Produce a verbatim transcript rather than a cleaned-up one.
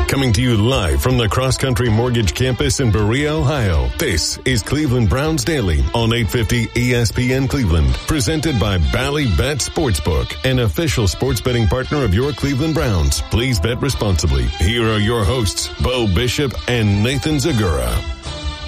Coming to you live from the Cross Country Mortgage Campus in Berea, Ohio. This is Cleveland Browns Daily on eight fifty E S P N Cleveland. Presented by Bally Bet Sportsbook, an official sports betting partner of your Cleveland Browns. Please bet responsibly. Here are your hosts, Bo Bishop and Nathan Zagura.